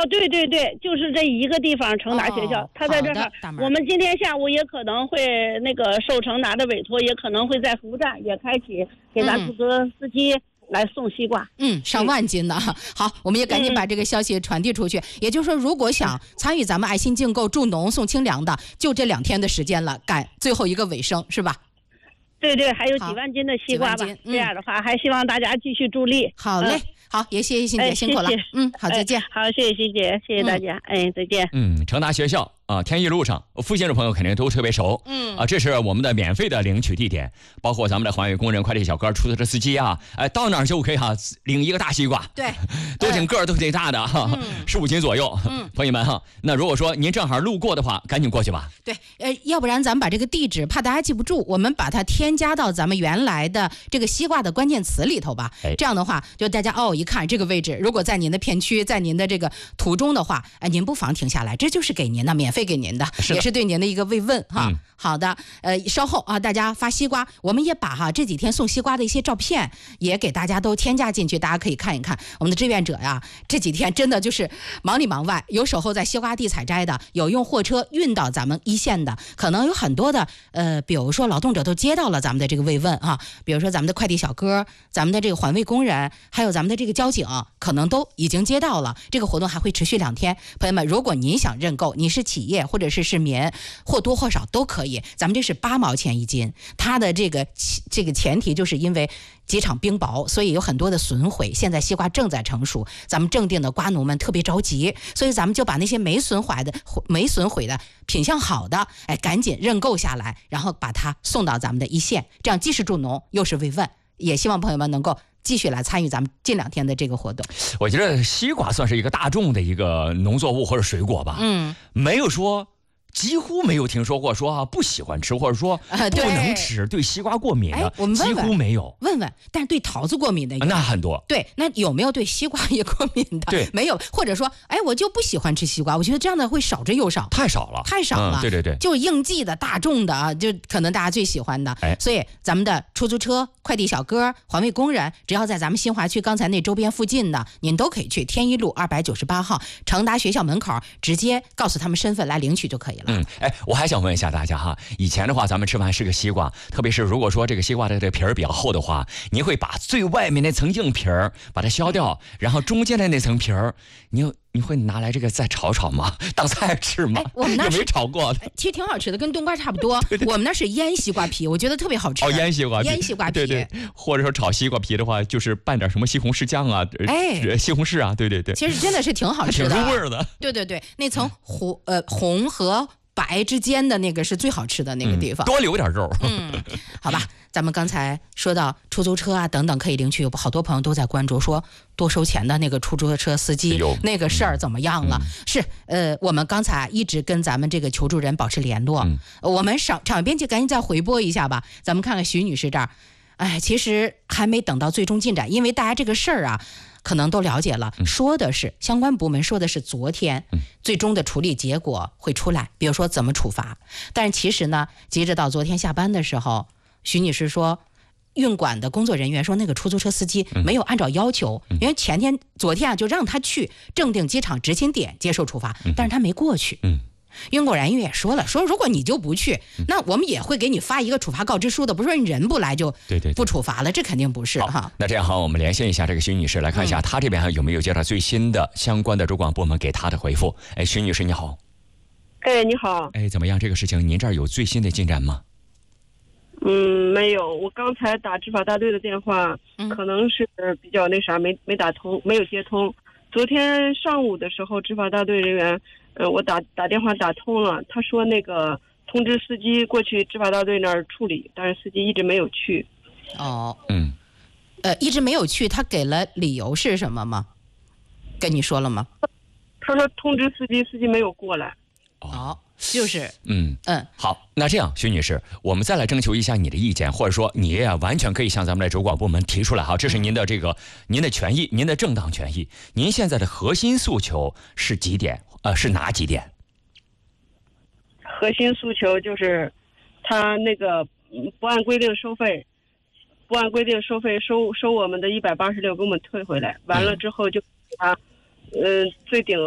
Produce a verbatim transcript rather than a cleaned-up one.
对对对，就是这一个地方成达学校， 哦、 他在这儿。我们今天下午也可能会那个受成达的委托，也可能会在服务站也开启给咱出租车司机来送西瓜。 嗯，上万斤呢。好，我们也赶紧把这个消息传递出去。嗯、也就是说，如果想参与咱们爱心竞购助农送清粮的，就这两天的时间了，赶最后一个尾声是吧？ 对对，还有几万斤的西瓜吧。嗯、这样的话，还希望大家继续助力。 好嘞。嗯好，也谢谢欣姐、哎、辛苦了。 谢谢嗯，好，再见。 哎、好，谢谢欣姐，谢谢大家。嗯、哎，再见。 嗯，成达学校啊，天一路上，附近的朋友肯定都特别熟。 嗯啊，这是我们的免费的领取地点，包括咱们的环卫工人、快递小哥、出租车司机啊，哎，到那儿就可以哈、啊，领一个大西瓜。 对， 都挺个儿都挺大的哈，十五斤左右。 嗯， 朋友们哈，那如果说您正好路过的话，赶紧过去吧。 对，呃，要不然咱们把这个地址，怕大家记不住，我们把它添加到咱们原来的这个西瓜的关键词里头吧。 哎， 这样的话，就大家哦一看这个位置，如果在您的片区，在您的这个途中的话，哎，您不妨停下来，这就是给您的，免费给您的， 是也是对您的一个慰问哈。 嗯、 好的，呃，稍后啊，大家发西瓜，我们也把哈这几天送西瓜的一些照片也给大家都添加进去，大家可以看一看。我们的志愿者呀，这几天真的就是忙里忙外，有守候在西瓜地采摘的，有用货车运到咱们一线的，可能有很多的呃，比如说劳动者都接到了咱们的这个慰问啊，比如说咱们的快递小哥，咱们的这个环卫工人，还有咱们的这个交警，可能都已经接到了。这个活动还会持续两天，朋友们，如果您想认购，你是企业或者是市民，或多或少都可以。咱们这是八毛钱一斤，它的这个这个前提就是因为机场冰雹，所以有很多的损毁。现在西瓜正在成熟，咱们正定的瓜农们特别着急，所以咱们就把那些没损坏的、没损毁的、品相好的，哎，赶紧认购下来，然后把它送到咱们的一线，这样既是助农又是慰问。也希望朋友们能够继续来参与咱们近两天的这个活动。 我觉得西瓜算是一个大众的一个农作物或者水果吧， 嗯， 没有说。几乎没有听说过说啊不喜欢吃或者说不能吃、呃、对, 对西瓜过敏的、 哎、我们问问几乎没有。 问问，但是对桃子过敏的有、 啊、那很多。 对，那有没有对西瓜也过敏的？ 对， 没有。或者说，哎，我就不喜欢吃西瓜，我觉得这样的会少之又少， 太少了， 太少了。 嗯、对对对， 就应季的大众的啊，就可能大家最喜欢的。 哎， 所以咱们的出租车、快递小哥、环卫工人，只要在咱们新华区刚才那周边附近的，您都可以去天一路二百九十八号成达学校门口，直接告诉他们身份来领取就可以了。 嗯，哎，我还想问一下大家哈，以前的话咱们吃饭是个西瓜，特别是如果说这个西瓜的这皮儿比较厚的话，您会把最外面那层硬皮儿把它削掉，然后中间的那层皮儿，你你会拿来这个再炒炒吗？当菜吃吗？ 哎、我们那有没炒过的？ 其实挺好吃的，跟冬瓜差不多。对对，我们那是腌西瓜皮，我觉得特别好吃。 哦，腌西瓜皮， 腌西瓜皮， 对对。或者说炒西瓜皮的话，就是拌点什么西红柿酱啊， 哎， 西红柿啊，对对对。 其实真的是挺好吃的， 挺入味的。 对对对，那层红呃红和白之间的那个是最好吃的那个地方， 嗯、多留点肉。 嗯，好吧，咱们刚才说到出租车啊等等可以领取，有好多朋友都在关注说多收钱的那个出租车司机那个事儿怎么样了？嗯、是呃，我们刚才一直跟咱们这个求助人保持联络， 嗯、 我们场场编辑赶紧再回播一下吧，咱们看看徐女士这儿，哎，其实还没等到最终进展，因为大家这个事儿啊。可能都了解了，说的是相关部门说的是昨天最终的处理结果会出来，比如说怎么处罚。但是其实呢，截止到昨天下班的时候，徐女士说，运管的工作人员说那个出租车司机没有按照要求，因为前天、昨天啊就让他去正定机场执勤点接受处罚，但是他没过去。 嗯。 运管人员也说了，说如果你就不去，那我们也会给你发一个处罚告知书的，不是说你人不来就不处罚了， 对对对， 这肯定不是哈。 那这样好，我们连线一下这个徐女士，来看一下她这边有没有接到最新的相关的主管部门给她的回复。哎，徐女士你好。 哎，你好。 哎，怎么样？这个事情您这儿有最新的进展吗？ 嗯，没有。我刚才打执法大队的电话， 嗯、 可能是比较那啥，没没打通，没有接通。昨天上午的时候，执法大队人员。呃，我打打电话打通了，他说那个通知司机过去执法大队那儿处理，但是司机一直没有去。 哦， 嗯， 呃，一直没有去，他给了理由是什么吗？跟你说了吗？ 他说通知司机，司机没有过来。 哦，就是嗯嗯， 好，那这样，徐女士，我们再来征求一下你的意见，或者说你也完全可以向咱们的主管部门提出来哈，这是您的这个、嗯、您的权益，您的正当权益。您现在的核心诉求是几点？呃，是哪几点？ 核心诉求就是，他那个不按规定收费，不按规定收费收收我们的一百八十六，给我们退回来，完了之后就他，嗯、呃，最顶。